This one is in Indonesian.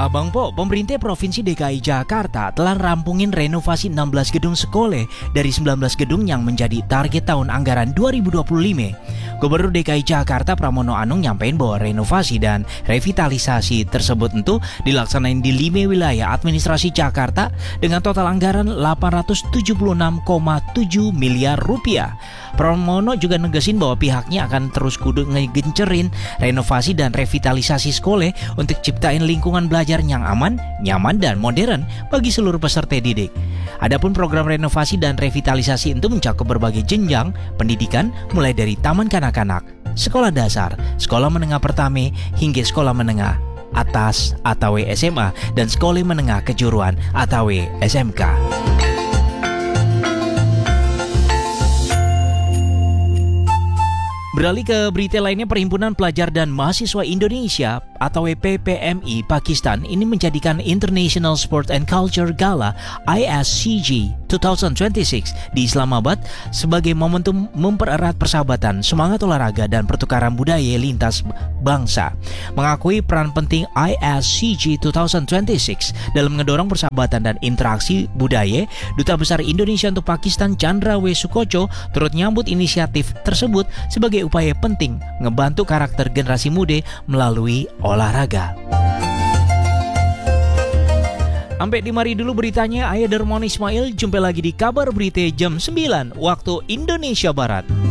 Bang Po, pemerintah Provinsi DKI Jakarta telah rampungin renovasi 16 gedung sekolah dari 19 gedung yang menjadi target tahun anggaran 2025. Gubernur DKI Jakarta Pramono Anung nyampein bahwa renovasi dan revitalisasi tersebut tentu dilaksanain di 5 wilayah administrasi Jakarta dengan total anggaran 876,7 miliar rupiah. Pramono juga negesin bahwa pihaknya akan terus kudu ngegencerin renovasi dan revitalisasi sekolah untuk ciptain lingkungan belajar yang aman, nyaman, dan modern bagi seluruh peserta didik. Adapun program renovasi dan revitalisasi itu mencakup berbagai jenjang pendidikan mulai dari taman kanak-kanak, sekolah dasar, sekolah menengah pertama, hingga sekolah menengah atas atau SMA dan sekolah menengah kejuruan atau SMK. Beralih ke berita lainnya, Perhimpunan Pelajar dan Mahasiswa Indonesia atau PPMI Pakistan ini menjadikan International Sport and Culture Gala ISCG 2026 di Islamabad sebagai momentum mempererat persahabatan, semangat olahraga, dan pertukaran budaya lintas bangsa. Mengakui peran penting ISCG 2026 dalam mendorong persahabatan dan interaksi budaya, Duta Besar Indonesia untuk Pakistan Chandra W. Sukoco turut nyambut inisiatif tersebut sebagai upaya penting ngebantu karakter generasi muda melalui olahraga. Sampai di mari dulu beritanya, Ayah Darmawan Ismail. Jumpa lagi di kabar berita jam 9 waktu Indonesia Barat.